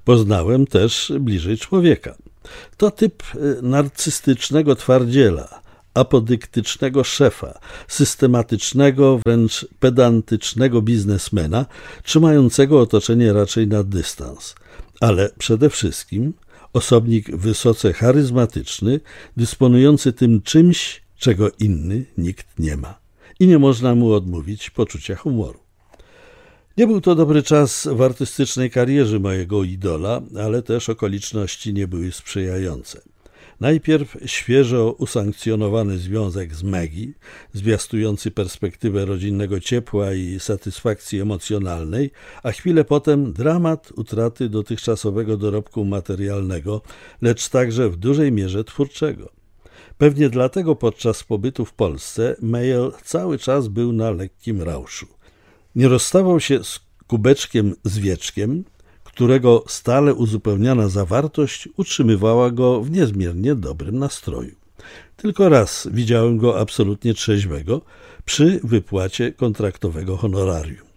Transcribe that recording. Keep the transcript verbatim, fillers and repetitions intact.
Poznałem też bliżej człowieka. To typ narcystycznego twardziela, apodyktycznego szefa, systematycznego, wręcz pedantycznego biznesmena, trzymającego otoczenie raczej na dystans, ale przede wszystkim osobnik wysoce charyzmatyczny, dysponujący tym czymś, czego inny nikt nie ma. I nie można mu odmówić poczucia humoru. Nie był to dobry czas w artystycznej karierze mojego idola, ale też okoliczności nie były sprzyjające. Najpierw świeżo usankcjonowany związek z Maggie, zwiastujący perspektywę rodzinnego ciepła i satysfakcji emocjonalnej, a chwilę potem dramat utraty dotychczasowego dorobku materialnego, lecz także w dużej mierze twórczego. Pewnie dlatego podczas pobytu w Polsce Mayall cały czas był na lekkim rauszu. Nie rozstawał się z kubeczkiem z wieczkiem, którego stale uzupełniana zawartość utrzymywała go w niezmiernie dobrym nastroju. Tylko raz widziałem go absolutnie trzeźwego przy wypłacie kontraktowego honorarium.